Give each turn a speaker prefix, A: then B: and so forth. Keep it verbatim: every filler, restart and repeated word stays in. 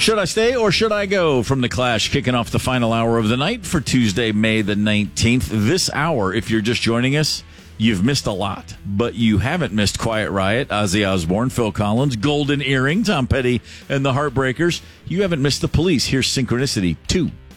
A: Should I stay or should I go? From The Clash, kicking off the final hour of the night for Tuesday, May the nineteenth. This hour, if you're just joining us, you've missed a lot, but you haven't missed Quiet Riot, Ozzy Osbourne, Phil Collins, Golden Earring, Tom Petty, and the Heartbreakers. You haven't missed the Police. Here's Synchronicity two.